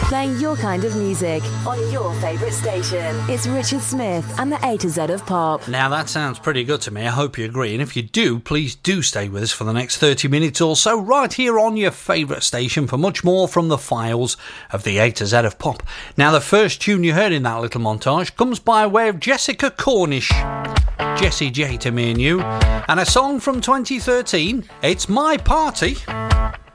Playing your kind of music on your favourite station. It's Richard Smith and the A to Z of Pop. Now that sounds pretty good to me. I hope you agree. And if you do, please do stay with us for the next 30 minutes or so right here on your favourite station for much more from the files of the A to Z of Pop. Now the first tune you heard in that little montage comes by way of Jessica Cornish. Jessie J to me and you. And a song from 2013. It's My Party.